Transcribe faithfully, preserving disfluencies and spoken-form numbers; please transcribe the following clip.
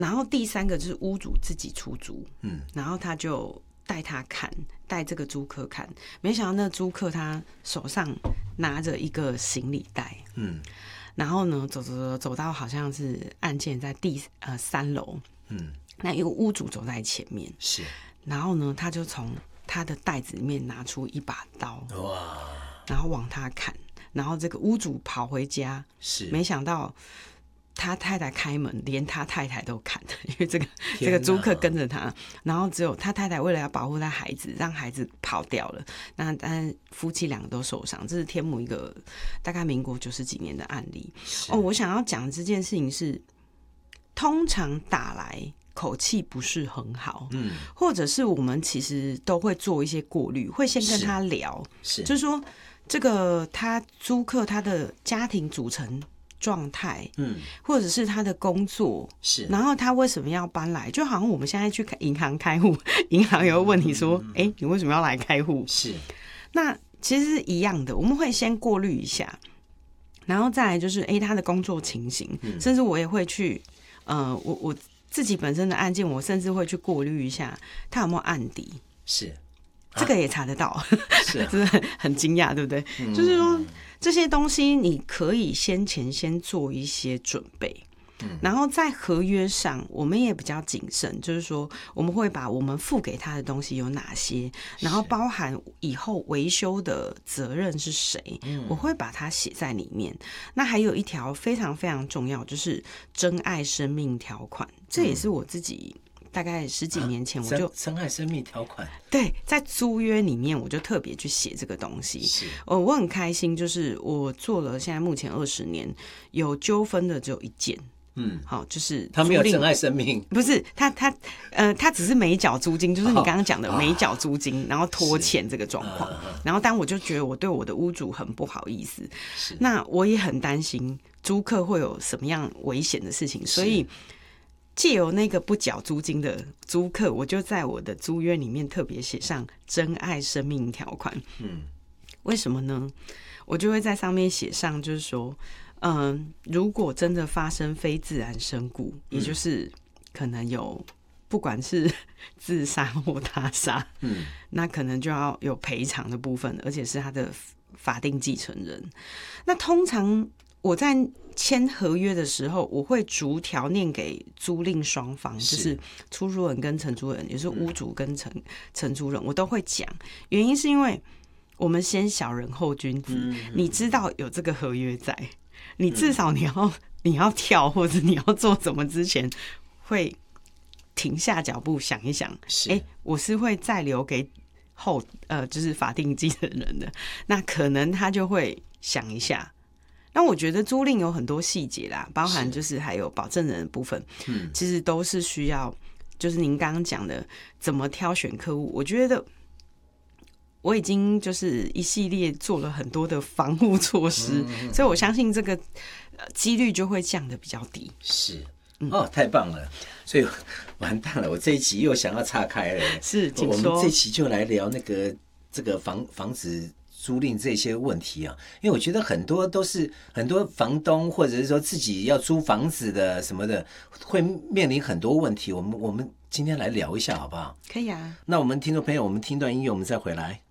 然后第三个就是屋主自己出租，嗯，然后他就带他看，带这个租客看，没想到那租客他手上拿着一个行李袋，嗯，然后呢，走走走走到好像是案件在第呃三楼，嗯，那一个屋主走在前面， 是， 然后呢，他就从他的袋子里面拿出一把刀，哇，然后往他砍，然后这个屋主跑回家， 是， 没想到。他太太开门，连他太太都砍了，因为这个这个租客跟着他，然后只有他太太为了要保护他孩子，让孩子跑掉了。那但夫妻两个都受伤，这是天母一个大概民国九十几年的案例。哦，我想要讲的这件事情是，通常打来口气不是很好，嗯，或者是我们其实都会做一些过滤，会先跟他聊， 是， 就是说这个他租客他的家庭组成。状态，嗯，或者是他的工作， 是， 然后他为什么要搬来？就好像我们现在去银行开户，银行也会问你说，哎、嗯欸，你为什么要来开户？ 是， 那其实是一样的，我们会先过滤一下，然后再来就是，哎、欸，他的工作情形，嗯、甚至我也会去，呃，我我自己本身的案件，我甚至会去过滤一下他有没有案底， 是， 这个也查得到， 是、啊， 真的很很惊讶，对不对？嗯、就是说。这些东西你可以先前先做一些准备，嗯，然后在合约上我们也比较谨慎，就是说我们会把我们付给他的东西有哪些，然后包含以后维修的责任是谁，嗯，我会把它写在里面。那还有一条非常非常重要，就是珍爱生命条款，这也是我自己。大概十几年前，我就珍爱生命条款， 对，在租约里面，我就特别去写这个东西。 是， 呃，我很开心，就是我做了现在目前二十年，有纠纷的只有一件。嗯，好，就是他没有珍爱生命， 不是他他呃，他只是没缴租金，就是你刚刚讲的没缴租金，然后拖欠这个状况。然后，但我就觉得我对我的屋主很不好意思，那我也很担心租客会有什么样危险的事情，所以。借由那个不缴租金的租客，我就在我的租约里面特别写上珍爱生命条款。嗯，为什么呢？我就会在上面写上，就是说，嗯、呃，如果真的发生非自然身故，嗯、也就是可能有不管是自杀或他杀，嗯，那可能就要有赔偿的部分，而且是他的法定继承人。那通常我在签合约的时候，我会逐条念给租赁双方，就是出租人跟承租人，也就是屋主跟承承租人，我都会讲。原因是因为我们先小人后君子，嗯、你知道有这个合约在，你至少你要、嗯、你要跳或者你要做什么之前，会停下脚步想一想，哎、欸，我是会再留给后呃，就是法定继承人的，那可能他就会想一下。那我觉得租赁有很多细节啦，包含就是还有保证人的部分，嗯，其实都是需要，就是您刚刚讲的怎么挑选客户。我觉得我已经就是一系列做了很多的防护措施，嗯嗯嗯，所以我相信这个几率就会降得比较低。 是。哦，太棒了！所以完蛋了，我这一集又想要岔开了。 是，请说。 我们这一期就来聊那个这个房房子租赁这些问题啊，因为我觉得很多都是很多房东或者是说自己要租房子的什么的，会面临很多问题。我们我们今天来聊一下好不好？ 可以啊。 那我们听众朋友，我们听段音乐，我们再回来。